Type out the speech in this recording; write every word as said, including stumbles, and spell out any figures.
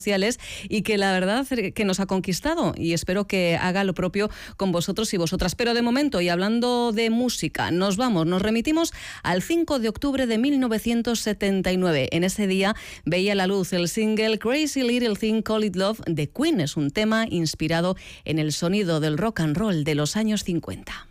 y que la verdad que nos ha conquistado, y espero que haga lo propio con vosotros y vosotras. Pero de momento, y hablando de música, nos vamos, nos remitimos al cinco de octubre de mil novecientos setenta y nueve. En ese día veía la luz el single Crazy Little Thing Call It Love de Queen. Es un tema inspirado en el sonido del rock and roll de los años cincuenta.